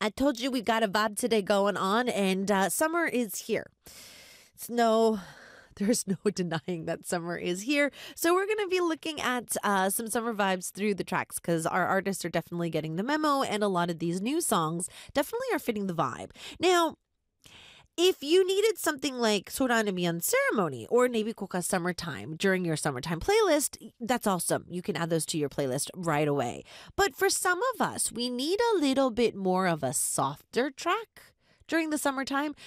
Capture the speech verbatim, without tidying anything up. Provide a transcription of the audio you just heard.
I told you we've got a vibe today going on, and uh, summer is here. It's no, there's no denying that summer is here. So we're going to be looking at uh, some summer vibes through the tracks because our artists are definitely getting the memo, and a lot of these new songs definitely are fitting the vibe. Now, if you needed something like Soranamian Ceremony or Nebikoka Summertime during your summertime playlist, that's awesome. You can add those to your playlist right away. But for some of us, we need a little bit more of a softer track during the summertime.